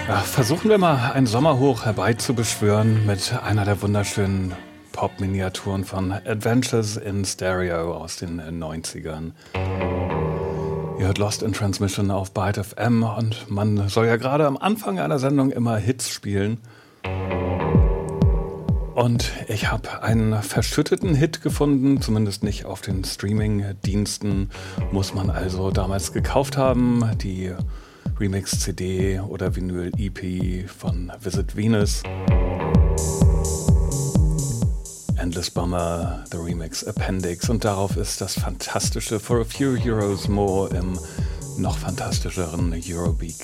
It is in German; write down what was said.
Ja, versuchen wir mal ein Sommerhoch herbeizubeschwören mit einer der wunderschönen Pop-Miniaturen von Adventures in Stereo aus den 90ern. Ihr hört Lost in Transmission auf Byte FM und man soll ja gerade am Anfang einer Sendung immer Hits spielen. Und ich habe einen verschütteten Hit gefunden, zumindest nicht auf den Streaming-Diensten, muss man also damals gekauft haben, die Remix-CD oder Vinyl-EP von Visit Venus. Endless Bummer, The Remix Appendix, und darauf ist das fantastische For a Few Euros More im noch fantastischeren Eurobeat